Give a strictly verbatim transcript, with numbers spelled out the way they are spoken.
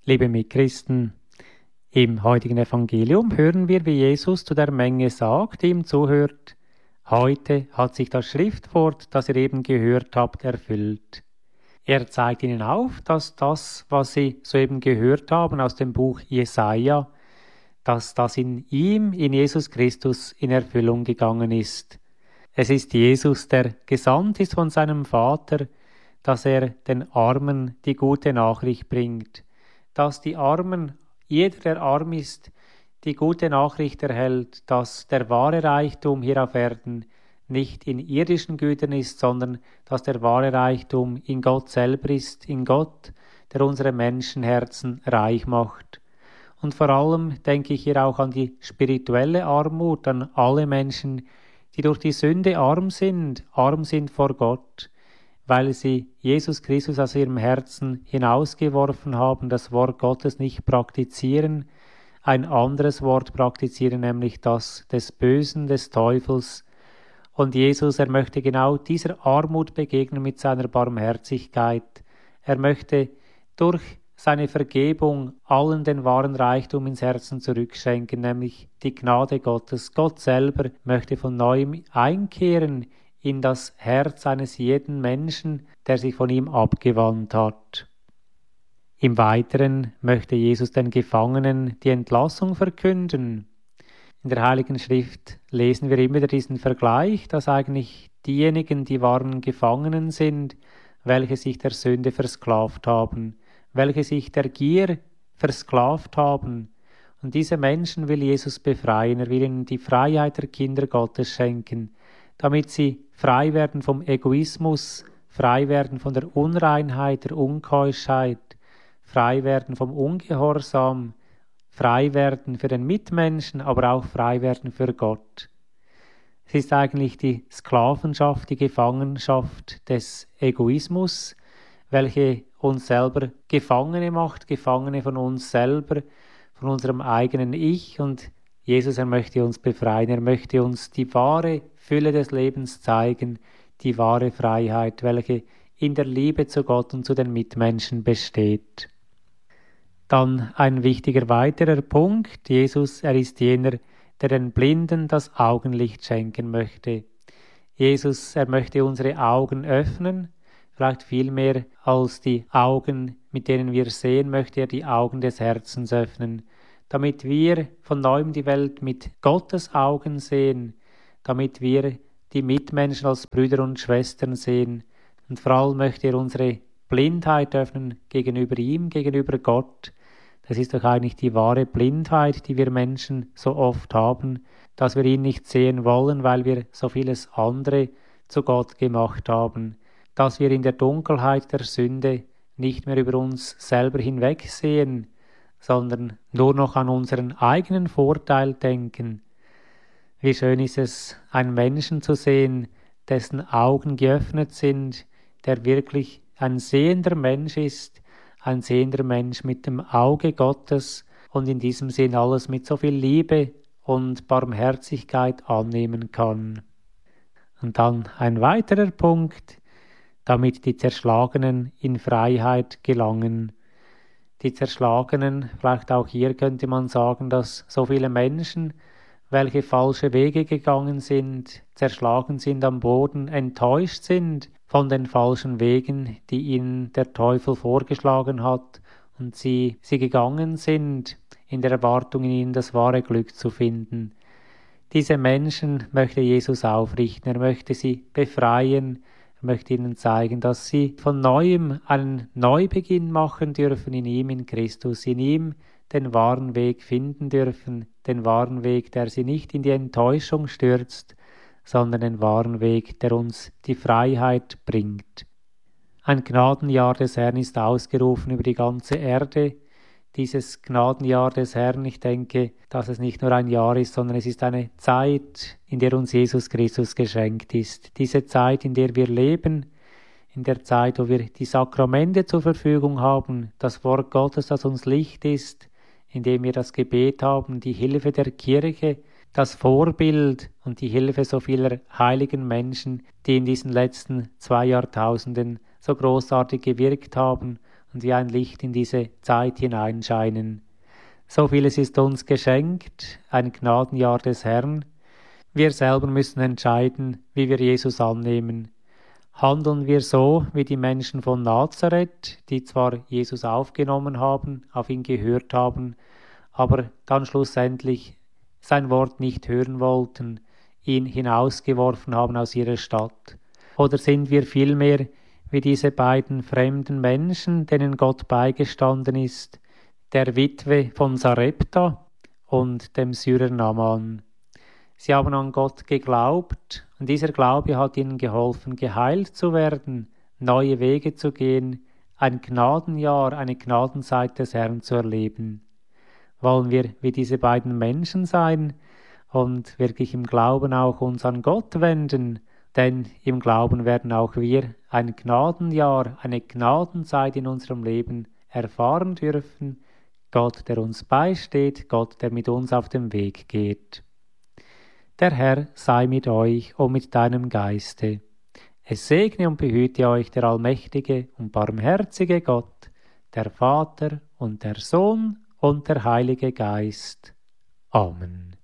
Liebe Mitchristen, im heutigen Evangelium hören wir, wie Jesus zu der Menge sagt, die ihm zuhört: Heute hat sich das Schriftwort, das ihr eben gehört habt, erfüllt. Er zeigt ihnen auf, dass das, was sie soeben gehört haben aus dem Buch Jesaja, dass das in ihm, in Jesus Christus, in Erfüllung gegangen ist. Es ist Jesus, der gesandt ist von seinem Vater, dass er den Armen die gute Nachricht bringt, dass die Armen, jeder, der arm ist, die gute Nachricht erhält, dass der wahre Reichtum hier auf Erden nicht in irdischen Gütern ist, sondern dass der wahre Reichtum in Gott selber ist, in Gott, der unsere Menschenherzen reich macht. Und vor allem denke ich hier auch an die spirituelle Armut, an alle Menschen, die durch die Sünde arm sind, arm sind vor Gott, weil sie Jesus Christus aus ihrem Herzen hinausgeworfen haben, das Wort Gottes nicht praktizieren, ein anderes Wort praktizieren, nämlich das des Bösen, des Teufels. Und Jesus, er möchte genau dieser Armut begegnen mit seiner Barmherzigkeit. Er möchte durch seine Vergebung allen den wahren Reichtum ins Herzen zurückschenken, nämlich die Gnade Gottes. Gott selber möchte von neuem einkehren in das Herz eines jeden Menschen, der sich von ihm abgewandt hat. Im Weiteren möchte Jesus den Gefangenen die Entlassung verkünden. In der Heiligen Schrift lesen wir immer wieder diesen Vergleich, dass eigentlich diejenigen, die wahren Gefangenen sind, welche sich der Sünde versklavt haben, welche sich der Gier versklavt haben. Und diese Menschen will Jesus befreien, er will ihnen die Freiheit der Kinder Gottes schenken, damit sie frei werden vom Egoismus, frei werden von der Unreinheit, der Unkeuschheit, frei werden vom Ungehorsam, frei werden für den Mitmenschen, aber auch frei werden für Gott. Es ist eigentlich die Sklavenschaft, die Gefangenschaft des Egoismus, welche uns selber Gefangene macht, Gefangene von uns selber, von unserem eigenen Ich. Und Jesus, er möchte uns befreien, er möchte uns die wahre Fülle des Lebens zeigen, die wahre Freiheit, welche in der Liebe zu Gott und zu den Mitmenschen besteht. Dann ein wichtiger weiterer Punkt: Jesus, er ist jener, der den Blinden das Augenlicht schenken möchte. Jesus, er möchte unsere Augen öffnen, vielleicht viel mehr als die Augen, mit denen wir sehen, möchte er die Augen des Herzens öffnen, damit wir von neuem die Welt mit Gottes Augen sehen, damit wir die Mitmenschen als Brüder und Schwestern sehen. Und vor allem möchte er unsere Blindheit öffnen gegenüber ihm, gegenüber Gott. Das ist doch eigentlich die wahre Blindheit, die wir Menschen so oft haben, dass wir ihn nicht sehen wollen, weil wir so vieles andere zu Gott gemacht haben, dass wir in der Dunkelheit der Sünde nicht mehr über uns selber hinwegsehen, sondern nur noch an unseren eigenen Vorteil denken. Wie schön ist es, einen Menschen zu sehen, dessen Augen geöffnet sind, der wirklich ein sehender Mensch ist, ein sehender Mensch mit dem Auge Gottes und in diesem Sinn alles mit so viel Liebe und Barmherzigkeit annehmen kann. Und dann ein weiterer Punkt: damit die Zerschlagenen in Freiheit gelangen. Die Zerschlagenen, vielleicht auch hier könnte man sagen, dass so viele Menschen, welche falsche Wege gegangen sind, zerschlagen sind am Boden, enttäuscht sind von den falschen Wegen, die ihnen der Teufel vorgeschlagen hat, und sie, sie gegangen sind, in der Erwartung, in ihnen das wahre Glück zu finden. Diese Menschen möchte Jesus aufrichten, er möchte sie befreien, er möchte ihnen zeigen, dass sie von Neuem einen Neubeginn machen dürfen in ihm, in Christus, in ihm den wahren Weg finden dürfen, den wahren Weg, der sie nicht in die Enttäuschung stürzt, sondern den wahren Weg, der uns die Freiheit bringt. Ein Gnadenjahr des Herrn ist ausgerufen über die ganze Erde. Dieses Gnadenjahr des Herrn, ich denke, dass es nicht nur ein Jahr ist, sondern es ist eine Zeit, in der uns Jesus Christus geschenkt ist. Diese Zeit, in der wir leben, in der Zeit, wo wir die Sakramente zur Verfügung haben, das Wort Gottes, das uns Licht ist, indem wir das Gebet haben, die Hilfe der Kirche, das Vorbild und die Hilfe so vieler heiligen Menschen, die in diesen letzten zwei Jahrtausenden so großartig gewirkt haben und wie ein Licht in diese Zeit hineinscheinen. So vieles ist uns geschenkt, ein Gnadenjahr des Herrn. Wir selber müssen entscheiden, wie wir Jesus annehmen. Handeln wir so wie die Menschen von Nazareth, die zwar Jesus aufgenommen haben, auf ihn gehört haben, aber dann schlussendlich sein Wort nicht hören wollten, ihn hinausgeworfen haben aus ihrer Stadt? Oder sind wir vielmehr wie diese beiden fremden Menschen, denen Gott beigestanden ist, der Witwe von Sarepta und dem Syrer Naaman? Sie haben an Gott geglaubt und dieser Glaube hat ihnen geholfen, geheilt zu werden, neue Wege zu gehen, ein Gnadenjahr, eine Gnadenzeit des Herrn zu erleben. Wollen wir wie diese beiden Menschen sein und wirklich im Glauben auch uns an Gott wenden, denn im Glauben werden auch wir ein Gnadenjahr, eine Gnadenzeit in unserem Leben erfahren dürfen. Gott, der uns beisteht, Gott, der mit uns auf dem Weg geht. Der Herr sei mit euch und mit deinem Geiste. Es segne und behüte euch der allmächtige und barmherzige Gott, der Vater und der Sohn und der Heilige Geist. Amen.